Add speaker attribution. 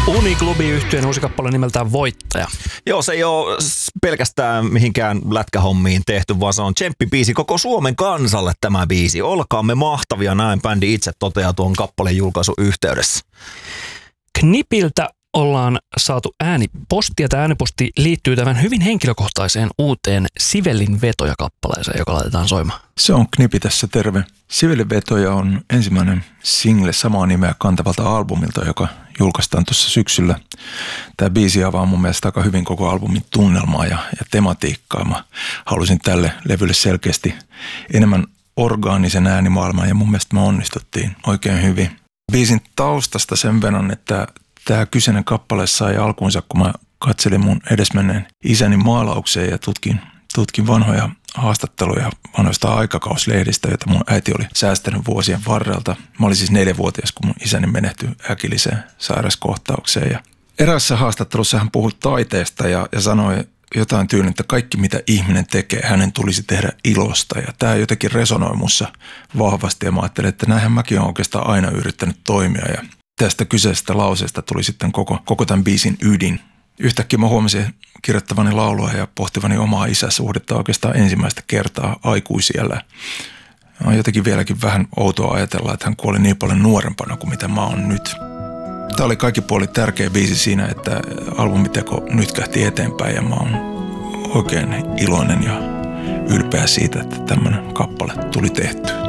Speaker 1: Uniklubi-yhtyeen uusi kappale nimeltään Voittaja.
Speaker 2: Joo, se ei ole pelkästään mihinkään lätkähommiin tehty, vaan se on tsemppibiisi koko Suomen kansalle tämä biisi. Olkaamme mahtavia, näin bändi itse toteaa tuon kappaleen julkaisun yhteydessä.
Speaker 1: Knipiltä ollaan saatu äänipostia. Tämä ääniposti liittyy tämän hyvin henkilökohtaiseen uuteen Sivellin vetoja-kappaleeseen, joka laitetaan soimaan.
Speaker 3: Se on Knipi tässä, terve. Sivellin vetoja on ensimmäinen single samaa nimeä kantavalta albumilta, joka julkaistaan tuossa syksyllä. Tämä biisi avaa mun mielestä aika hyvin koko albumin tunnelmaa ja tematiikkaa. Mä halusin tälle levylle selkeästi enemmän orgaanisen äänimaailman ja mun mielestä me onnistuttiin oikein hyvin. Biisin taustasta sen verran, että tämä kyseinen kappale sai alkuunsa, kun mä katselin mun edesmenneen isäni maalaukseen ja tutkin vanhoja haastatteluja vanhoista aikakauslehdistä, joita mun äiti oli säästänyt vuosien varrelta. Mä olin siis 4-vuotias, kun mun isäni menehtyi äkilliseen sairauskohtaukseen. Ja eräässä haastattelussa hän puhui taiteesta ja sanoi jotain tyylin, että kaikki mitä ihminen tekee, hänen tulisi tehdä ilosta. Ja tämä jotenkin resonoi mussa vahvasti ja mä ajattelin, että näinhän mäkin olen oikeastaan aina yrittänyt toimia. Ja tästä kyseisestä lauseesta tuli sitten koko tämän biisin ydin. Yhtäkkiä mä huomasin kirjoittavani laulua ja pohtivani omaa isäsuhdetta oikeastaan ensimmäistä kertaa aikuisiällä. On jotenkin vieläkin vähän outoa ajatella, että hän kuoli niin paljon nuorempana kuin mitä mä oon nyt. Tämä oli kaikki puoli tärkeä biisi siinä, että albumiteko nytkähti eteenpäin ja mä oon oikein iloinen ja ylpeä siitä, että tämmöinen kappale tuli tehtyä.